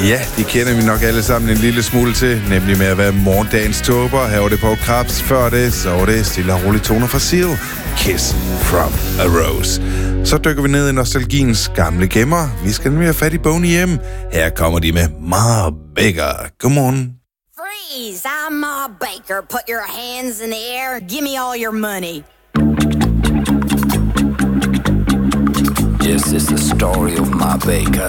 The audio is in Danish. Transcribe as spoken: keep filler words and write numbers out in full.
Ja, de kender vi nok alle sammen en lille smule til, nemlig med at være morgendagens tåber. Her var det Paul Krabs. Før det, så var det stille og roligt toner fra Seal. Kiss from a Rose. Så dykker vi ned i nostalgiens gamle gemmer. Vi skal nemlig have fat i Boney M. Her kommer de med Ma Baker. Godmorgen. Freeze! I'm Ma Baker. Put your hands in the air. Give me all your money. Yes, it's the story of Ma Baker.